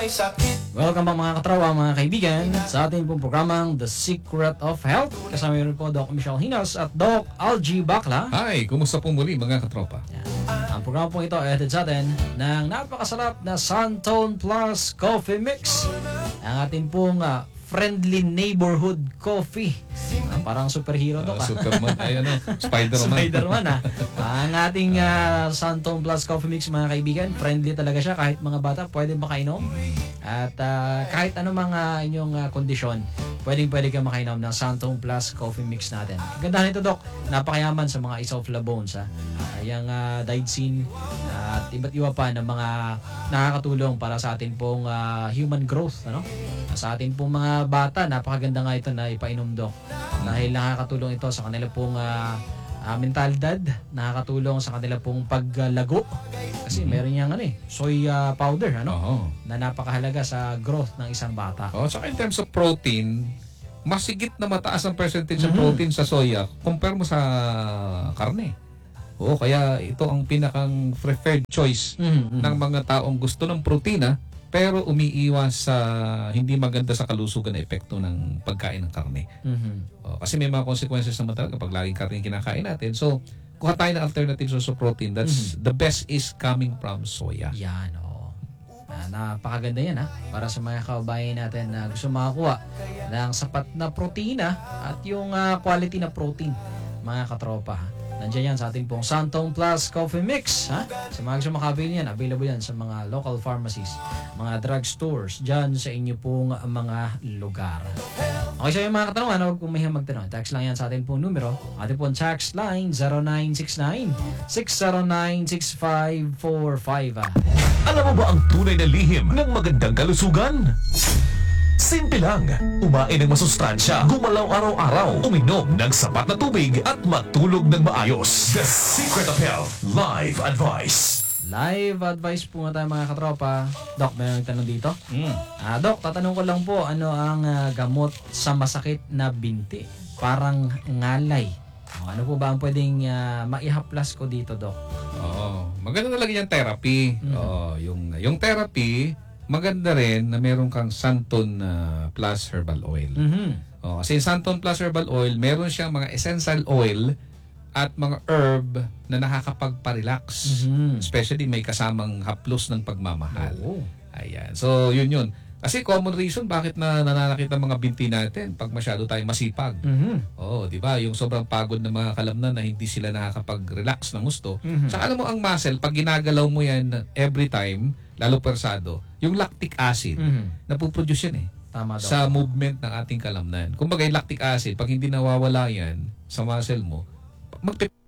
Welcome back mga katrawa, mga kaibigan, sa ating pong programang The Secret of Health. Kasama yun po Doc Michelle Hinas at Doc Algie Bakla. Hi, kumusta po muli mga katropa? Yan. Ang programa po ito ay hatid sa atin ng napakasarap na Santone Plus Coffee Mix. Ang ating pong friendly neighborhood coffee. Parang superhero to ka. Superman, ay ano, Spider-Man. Spider-Man Ang ating Santone Plus Coffee Mix mga kaibigan, friendly talaga siya kahit mga bata pwede makainom. At kahit ano mga inyong kondisyon, pwede kang makainom ng Santone Plus Coffee Mix natin. Ganda nito, Doc. Napakayaman sa mga isoflavones. Yung digoxin at iba't iba pa ng mga nakakatulong para sa atin pong human growth. Sa atin pong mga bata, napakaganda nga ito na ipainom, Doc. Dahil nakakatulong ito sa kanila pong mentalidad, nakakatulong sa kanila pong paglago. Kasi meron niyang soy powder, na napakahalaga sa growth ng isang bata. Saka in terms of protein, masigit na mataas ang percentage ng protein sa soya compare mo sa karne. Kaya ito ang pinakang preferred choice ng mga taong gusto ng protina pero umiiwas sa hindi maganda sa kalusugan na epekto ng pagkain ng karne. Kasi may mga consequences naman talaga kapag laging karne yung kinakain natin. So, kuha tayo ng alternative source of protein. That's the best is coming from soya. Yan, napakaganda yan, para sa mga kababayan natin na gusto makakuha ng sapat na protina at yung quality na protein, mga katropa. Nandiyan yan sa ating pong Santone Plus Coffee Mix. Sa mga gusto makabili yan, available yan sa mga local pharmacies, mga drugstores, dyan sa inyo pong mga lugar. Okay, so yung mga katanungan, huwag pong mahihang magtanong. Text lang yan sa ating pong numero. Ating pong text line 0969-609-6545. Alam mo ba ang tunay na lihim ng magandang kalusugan? Simple lang, kumain ng masustansya, gumalaw araw-araw, uminom ng sapat na tubig at matulog ng maayos. The Secret of Health Live Advice. Live advice po nga tayo mga katropa. Doc, may tanong dito? Doc, tatanong ko lang po, ano ang gamot sa masakit na binti? Parang ngalay. Ano po ba ang pwedeng maihaplas ko dito, Doc? Maganda talaga yung therapy. Yung therapy, maganda rin na meron kang Santone Plus Herbal Oil. Kasi Santone Plus Herbal Oil, meron siyang mga essential oil at mga herb na nakakapagpa-relax. Especially may kasamang haplos ng pagmamahal. Ayan. So, yun. Kasi common reason bakit nananakit ang mga binti natin pag masyado tayong masipag. Di ba? Yung sobrang pagod ng mga kalamnan na hindi sila nakakapag-relax ng gusto. Saka alam mo ang muscle, pag ginagalaw mo yan every time, lalo persado, yung lactic acid, napuproduce yan Tama daw. sa movement ng ating kalamnan. Kung bagay lactic acid, pag hindi nawawala yan sa muscle mo,